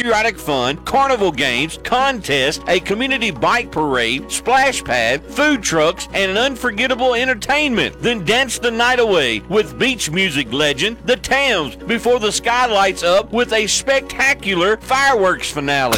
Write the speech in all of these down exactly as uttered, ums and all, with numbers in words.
patriotic fun, carnival games, contests, a community bike parade, splash pad, food trucks, and an unforgettable entertainment. Then dance the night away with beach music legend, the Tams, before the sky lights up with a spectacular fireworks finale.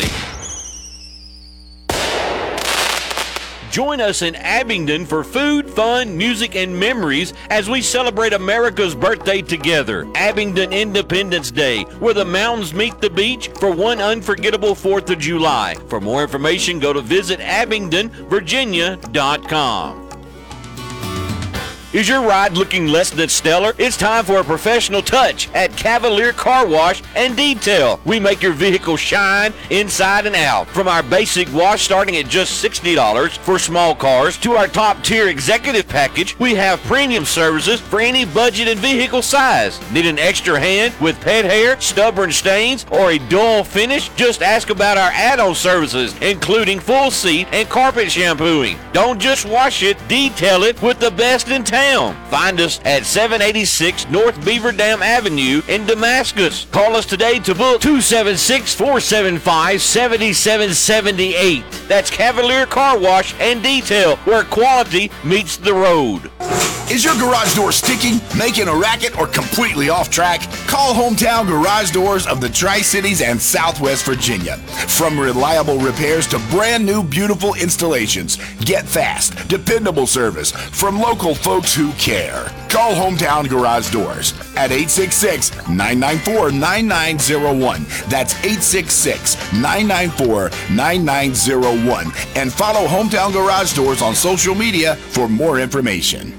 Join us in Abingdon for food, fun, music, and memories as we celebrate America's birthday together. Abingdon Independence Day, where the mountains meet the beach for one unforgettable fourth of July. For more information, go to visit abingdon virginia dot com. Is your ride looking less than stellar? It's time for a professional touch at Cavalier Car Wash and Detail. We make your vehicle shine inside and out. From our basic wash starting at just sixty dollars for small cars to our top tier executive package, we have premium services for any budget and vehicle size. Need an extra hand with pet hair, stubborn stains, or a dull finish? Just ask about our add-on services, including full seat and carpet shampooing. Don't just wash it, detail it with the best in town. Find us at seven eighty-six North Beaver Dam Avenue in Damascus. Call us today to book two seven six, four seven five, seven seven seven eight. That's Cavalier Car Wash and Detail, where quality meets the road. Is your garage door sticking, making a racket, or completely off track? Call Hometown Garage Doors of the Tri-Cities and Southwest Virginia. From reliable repairs to brand new beautiful installations, get fast, dependable service from local folks who care. Call Hometown Garage Doors at eight six six, nine nine four, nine nine zero one. That's eight six six, nine nine four, nine nine zero one. And follow Hometown Garage Doors on social media for more information.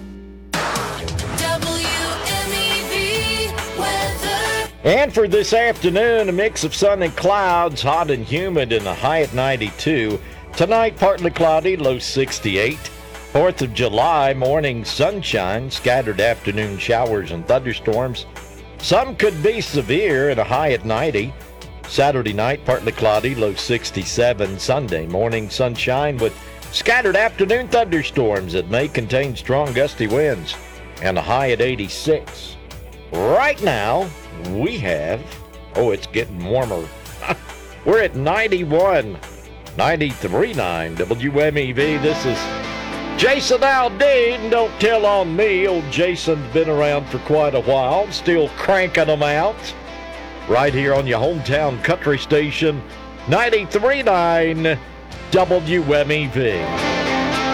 And for this afternoon, a mix of sun and clouds, hot and humid, and a high at ninety-two. Tonight, partly cloudy, low sixty-eight. fourth of July, morning sunshine, scattered afternoon showers and thunderstorms. Some could be severe, and a high at ninety. Saturday night, partly cloudy, low sixty-seven. Sunday, morning sunshine with scattered afternoon thunderstorms that may contain strong gusty winds, and a high at eighty-six. Right now, we have, oh, it's getting warmer. We're at ninety-one, ninety-three point nine W M E V. This is Jason Aldean. Don't tell on me. Old Jason's been around for quite a while, still cranking them out. Right here on your hometown country station, ninety-three point nine W M E V.